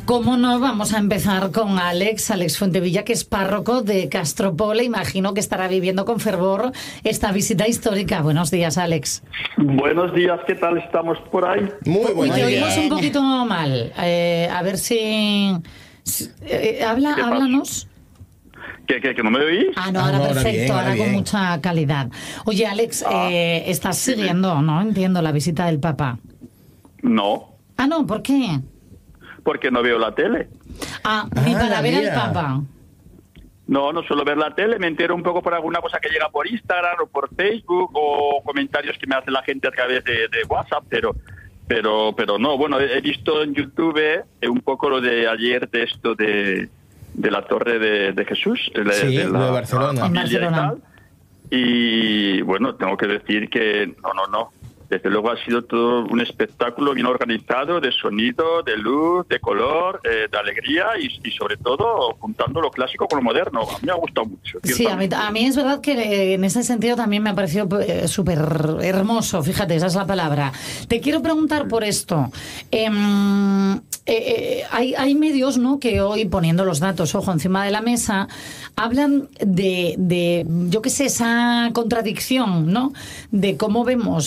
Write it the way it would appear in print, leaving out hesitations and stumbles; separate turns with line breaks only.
¿Cómo no? Vamos a empezar con Alex Fuentevilla, que es párroco de Castropol. Imagino que estará viviendo con fervor esta visita histórica. Buenos días, Alex.
Buenos días, ¿qué tal estamos por ahí?
Muy buenos
Te
días.
oímos un poquito mal. A ver si... háblanos.
¿Que no me oís?
No, ahora perfecto,
bien,
ahora con
bien.
mucha calidad. Oye, Alex, estás siguiendo, ¿no? Entiendo, la visita del Papa.
No,
No, ¿por qué?
porque no veo la tele.
Ni para
la
ver al
mía.
Papa.
No suelo ver la tele, me entero un poco por alguna cosa que llega por Instagram o por Facebook o comentarios que me hace la gente a través de WhatsApp, pero no. Bueno, he visto en YouTube un poco lo de ayer de esto de la Torre de Jesús,
Sí,
de
lo de Barcelona.
la familia
En Barcelona.
y tal. Y bueno, tengo que decir que no. Desde luego ha sido todo un espectáculo bien organizado, de sonido, de luz, de color, de alegría y sobre todo juntando lo clásico con lo moderno. A mí me ha gustado mucho.
Sí, a mí es verdad que en ese sentido también me ha parecido súper hermoso, fíjate, esa es la palabra. Te quiero preguntar por esto. Hay medios, ¿no?, que hoy, poniendo los datos, ojo, encima de la mesa, hablan de yo qué sé, esa contradicción, ¿no?, de cómo vemos